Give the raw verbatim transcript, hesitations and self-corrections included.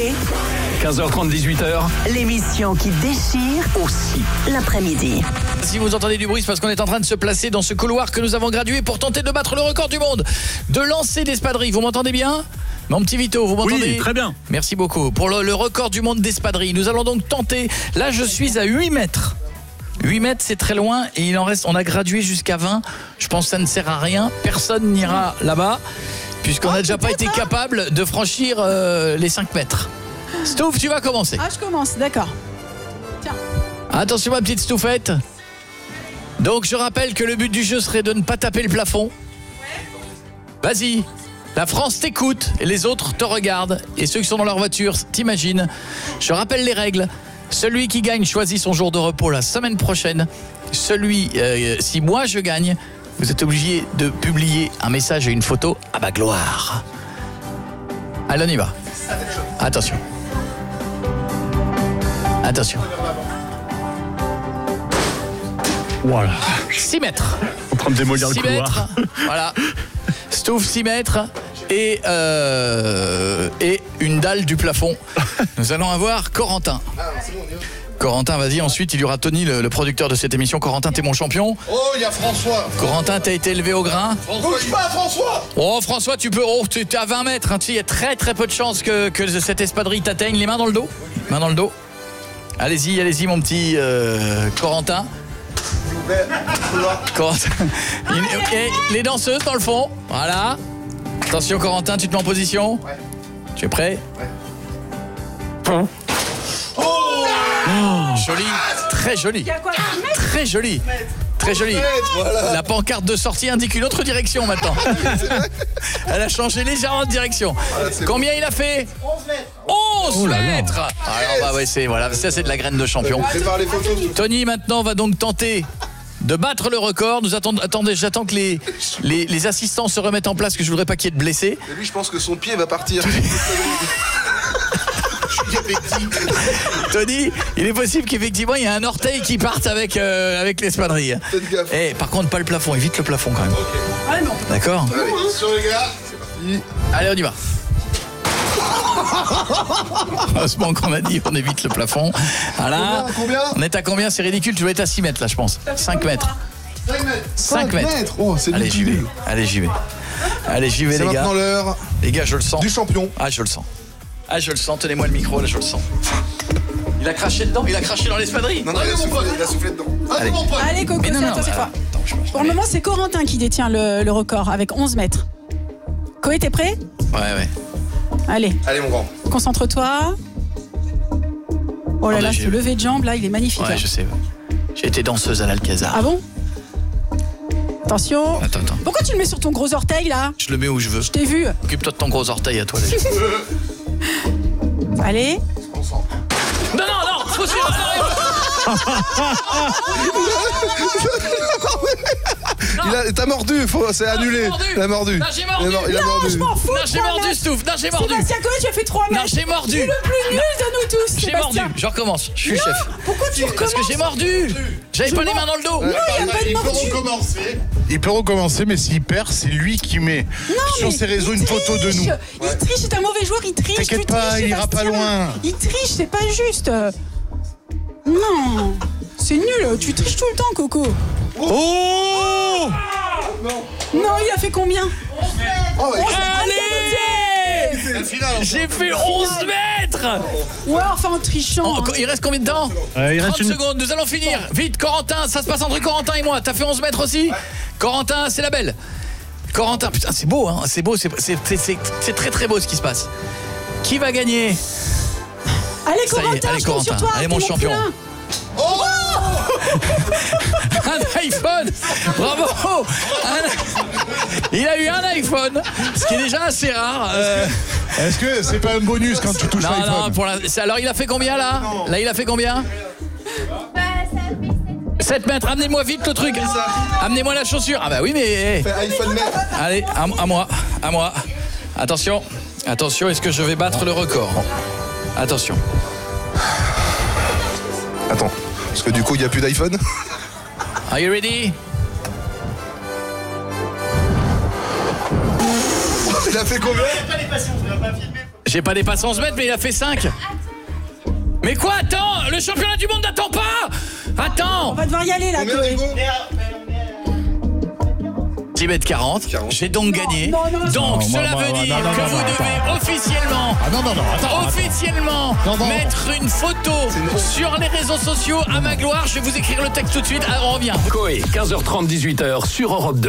Coé. quinze heures trente, dix-huit heures. L'émission qui déchire aussi l'après-midi. Si vous entendez du bruit, c'est parce qu'on est en train de se placer dans ce couloir que nous avons gradué pour tenter de battre le record du monde de lancer d'espadrilles. Vous m'entendez bien ? Mon petit Vito, vous m'entendez ? Oui, très bien. Merci beaucoup. Pour le, le record du monde d'espadrilles, nous allons donc tenter. Là, je suis à huit mètres. huit mètres, c'est très loin et il en reste. On a gradué jusqu'à vingt. Je pense que ça ne sert à rien. Personne n'ira là-bas puisqu'on n'a Oh, déjà pas été peut-être, hein. capable de franchir euh, les cinq mètres. Stouff, tu vas commencer. Ah, je commence, d'accord. Tiens. Attention ma petite Stouffette. Donc je rappelle que le but du jeu serait de ne pas taper le plafond. Vas-y. La France t'écoute et les autres te regardent. Et ceux qui sont dans leur voiture t'imaginent. Je rappelle les règles. Celui qui gagne choisit son jour de repos la semaine prochaine. Celui, euh, si moi je gagne, vous êtes obligé de publier un message et une photo à ma gloire. Allez, on y va. Attention. Attention. Voilà. six mètres. En train de démolir le six couloir. mètres. Voilà. Stouff six mètres. Et, euh, et une dalle du plafond. Nous allons avoir Corentin. Corentin, vas-y. Ensuite, il y aura Tony, le, le producteur de cette émission. Corentin, t'es mon champion. Oh, il y a François. Corentin, t'as été élevé au grain. Bouge pas, François. Oh, François, tu peux. Oh, t'es à vingt mètres. Hein. Tu sais, il y a très très peu de chances que, que cette espadrille t'atteigne. Les mains dans le dos. Mains dans le dos. Allez-y, allez-y, mon petit euh, Corentin. Corentin. Il- et les danseuses dans le fond. Voilà. Attention, Corentin, tu te mets en position. Ouais. Tu es prêt ? Oh. Joli, très joli. Il y a quoi ? Très joli. Très joli. Voilà. La pancarte de sortie indique une autre direction maintenant. Elle a changé légèrement de direction. c'est Combien il a fait ? onze mètres. onze Oh là là. mètres. Alors bah ouais, c'est voilà, ça c'est de la graine de champion. Prépare les photos. Tony maintenant va donc tenter de battre le record. Nous attendons, attendez, j'attends que les, les, les assistants se remettent en place, que je voudrais pas qu'il y ait de blessés. Et lui, je pense que son pied va partir. Tony, il est possible qu'effectivement il y ait un orteil qui parte avec, euh, avec l'espadrille. Faites gaffe. Eh, par contre, pas le plafond, évite le plafond quand même. Ah non. D'accord ? Allez, attention les gars. C'est parti. Allez, on y va. Heureusement qu'on a dit on évite le plafond. Voilà. Combien, combien On est à combien ? C'est ridicule, tu vas être à six mètres là, je pense. cinq mètres. cinq mètres. cinq mètres. Oh, c'est Allez, nul, j'y vais. nul. Allez, j'y vais. Allez, j'y vais, C'est les gars. maintenant l'heure Les gars, je le sens. du champion. Ah, je le sens. Ah, je le sens. Tenez-moi le micro, là, je le sens. Il a craché dedans, il a craché dans l'espadrille. Non, non, il a soufflé, il a soufflé dedans. Allez. Allez, Coco, Mais non, c'est à non, toi cette euh, fois. attends, je- je- Pour le moment, c'est Corentin qui détient le, le record avec onze mètres. Coé, t'es prêt ? Ouais, ouais. Allez, Allez, mon grand. concentre-toi. Oh là Attendez, là, j'ai- ce lever de jambe là, il est magnifique. Ouais, hein. je sais. ouais. J'ai été danseuse à l'Alcazar. Ah bon ? Attention. Attends, attends. Pourquoi tu le mets sur ton gros orteil là ? Je le mets où je veux. Je t'ai vu. Occupe-toi de ton gros orteil à toi, déjà. Allez. Non, non, non, faut suivre. Il a, t'as mordu, faut, c'est annulé. mordu. Il a mordu. Non, j'ai mordu. Il a, mor- il a Non, mordu. je m'en fous. Non, j'ai trois mordu, mètres. Stouff. Non, j'ai mordu. Sébastien Coé, tu as fait trois mètres. Non, j'ai mordu. Tu es le plus nul de nous tous, J'ai mordu. Sébastien. Je recommence. Je suis Non, chef. pourquoi tu Parce recommences que j'ai mordu. J'avais Je pas les mors- mains dans le dos. Non, il n'y a pas de Il peut mordu. recommencer. Il peut recommencer, mais s'il perd, c'est lui qui met sur mais ses réseaux il une photo de triche. nous. Il triche, c'est un mauvais joueur, il triche. T'inquiète tu pas, triches, il ira pas Sébastien. loin. Il triche, c'est pas juste. Non, c'est nul, tu triches tout le temps, Coco. Oh Non, il a fait combien ? Oh, il- Allez. La finale, enfin. J'ai fait onze mètres. Ouais, enfin en trichant. Oh, hein. il reste combien de temps ? Euh, il reste trente une... secondes, nous allons finir. Vite, Corentin, ça se passe entre Corentin et moi. T'as fait onze mètres aussi ? Corentin, c'est la belle. Corentin, putain, c'est beau, hein. C'est beau, c'est, c'est, c'est, c'est- c'est très très beau ce qui se passe. Qui va gagner ? Allez, Ça y est, Corentin, allez, je compte sur Corentin. toi. Allez, t'es mon champion. poulain. Un iPhone. Bravo. Un- Il a eu un iPhone, ce qui est déjà assez rare. Euh, Est-ce que c'est pas un bonus quand tu touches Non, non, l'iPhone? pour la... c'est- alors il a fait combien là ? Là il a fait combien ? sept mètres, amenez-moi vite le truc. Amenez-moi la chaussure. Ah bah oui mais... Fais iPhone mètre. Allez, à, à moi, à moi. Attention, attention, est-ce que je vais battre le record ? Attention. Attends, parce que du coup, il n'y a plus d'iPhone. Are you ready ? Il a fait combien? J'ai pas dépassé onze mètres, mais il a fait cinq. Mais quoi, attends, le championnat du monde n'attend pas. Attends. On va devoir y aller là, Combien, Chloé. Hugo dix mètres quarante. J'ai donc gagné. non, non, donc non, cela non, veut non, dire non, non, que non, vous non, devez attends. officiellement, Ah non, non, non, attends. attends. officiellement Non, non. mettre une photo sur les réseaux sociaux à ma gloire. Je vais vous écrire le texte tout de suite. Ah, on revient. Coé, quinze heures trente, dix-huit heures sur Europe deux.